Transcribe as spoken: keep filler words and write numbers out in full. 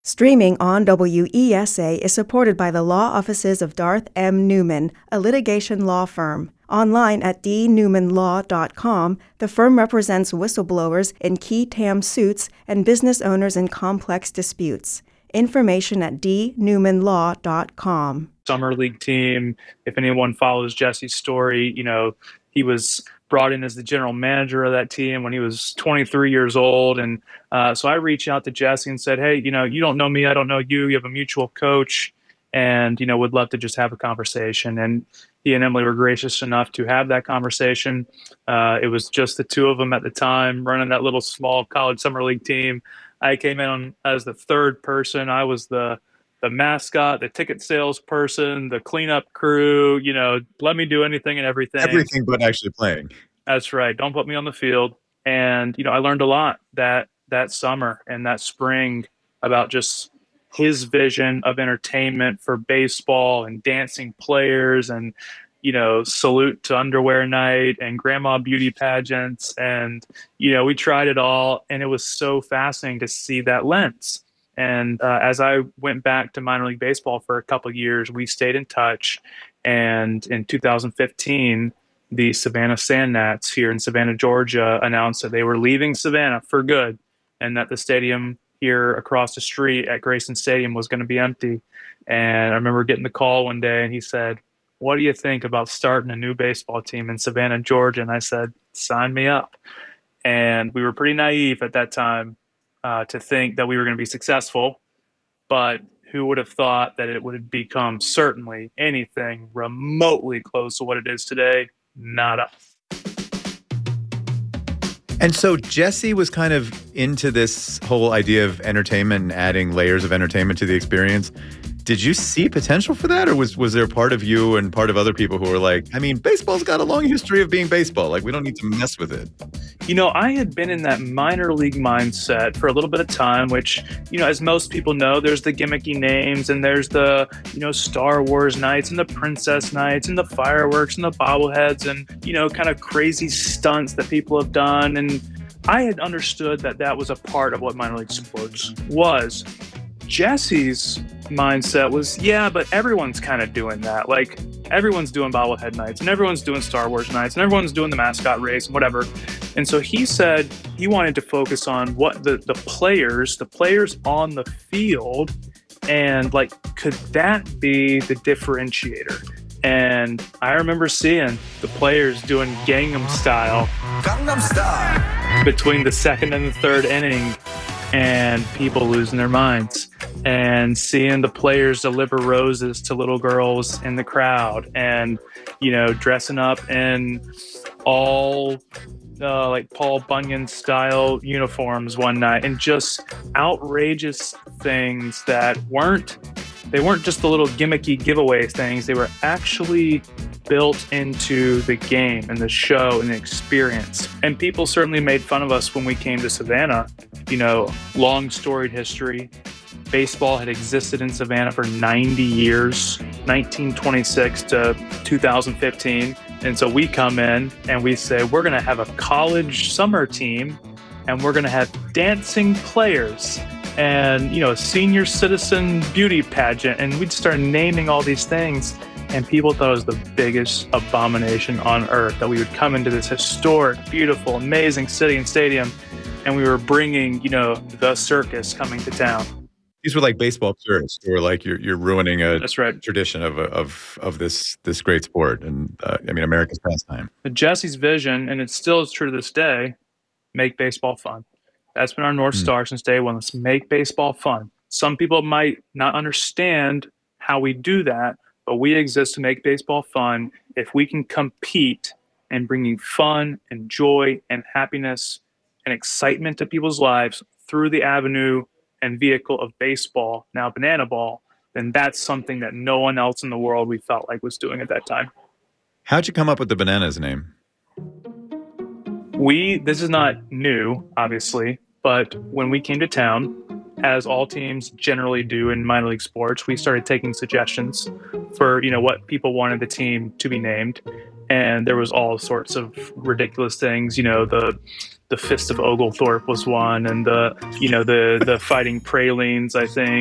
Streaming on W E S A is supported by the law offices of Darth M. Newman, a litigation law firm. Online at d newman law dot com, the firm represents whistleblowers in qui tam suits and business owners in complex disputes. Information at d newman law dot com. Summer league team. If anyone follows Jesse's story, you know, he was brought in as the general manager of that team when he was twenty-three years old. And uh, so I reached out to Jesse and said, hey, you know, you don't know me, I don't know you. You have a mutual coach, and, you know, would love to just have a conversation. And he and Emily were gracious enough to have that conversation. Uh, it was just the two of them at the time running that little small college summer league team. I came in on, as the third person. I was the the mascot, the ticket salesperson, the cleanup crew, you know, let me do anything and everything. Everything but actually playing. That's right. Don't put me on the field. And, you know, I learned a lot that that summer and that spring about just his vision of entertainment for baseball and dancing players and, you know, salute to underwear night and grandma beauty pageants. And, you know, we tried it all. And it was so fascinating to see that lens. And uh, as I went back to minor league baseball for a couple of years, we stayed in touch. And in two thousand fifteen, the Savannah Sand Gnats here in Savannah, Georgia, announced that they were leaving Savannah for good and that the stadium here across the street at Grayson Stadium was going to be empty. And I remember getting the call one day, and he said, what do you think about starting a new baseball team in Savannah, Georgia? And I said, sign me up. And we were pretty naive at that time uh, to think that we were going to be successful, but who would have thought that it would have become certainly anything remotely close to what it is today? Not us. And so Jesse was kind of into this whole idea of entertainment and adding layers of entertainment to the experience. Did you see potential for that, or was was there part of you and part of other people who were like, I mean, baseball's got a long history of being baseball. Like, we don't need to mess with it. You know, I had been in that minor league mindset for a little bit of time, which, you know, as most people know, there's the gimmicky names and there's the, you know, Star Wars nights and the princess nights and the fireworks and the bobbleheads and, you know, kind of crazy stunts that people have done. And I had understood that that was a part of what minor league sports was. Jesse's mindset was, yeah, but everyone's kind of doing that. Like, everyone's doing bobblehead nights and everyone's doing Star Wars nights and everyone's doing the mascot race and whatever. And so he said he wanted to focus on what the, the players, the players on the field, and like, could that be the differentiator? And I remember seeing the players doing Gangnam Style, Gangnam Style between the second and the third inning, and people losing their minds, and seeing the players deliver roses to little girls in the crowd, and, you know, dressing up in all uh, like Paul Bunyan style uniforms one night, and just outrageous things that weren't, they weren't just the little gimmicky giveaway things. They were actually built into the game and the show and the experience. And people certainly made fun of us when we came to Savannah. You know, long storied history. Baseball had existed in Savannah for ninety years, nineteen twenty-six to two thousand fifteen. And so we come in and we say, we're going to have a college summer team, and we're going to have dancing players and, you know, a senior citizen beauty pageant. And we'd start naming all these things. And people thought it was the biggest abomination on earth that we would come into this historic, beautiful, amazing city and stadium, and we were bringing, you know, the circus coming to town. These were like baseball tourists, or like you're you're ruining a That's right. tradition of of of this this great sport, and uh, I mean, America's pastime. But Jesse's vision, and it still is true to this day, make baseball fun. That's been our North Mm. Star since day one. Let's make baseball fun. Some people might not understand how we do that, but we exist to make baseball fun. If we can compete in bringing fun and joy and happiness and excitement to people's lives through the avenue and vehicle of baseball, now banana ball, then that's something that no one else in the world we felt like was doing at that time. How'd you come up with the Bananas name? We, this is not new, obviously, but when we came to town, as all teams generally do in minor league sports, we started taking suggestions for, you know, what people wanted the team to be named. And there was all sorts of ridiculous things, you know, the the Fist of Oglethorpe was one, and the you know the the Fighting Pralines, I think.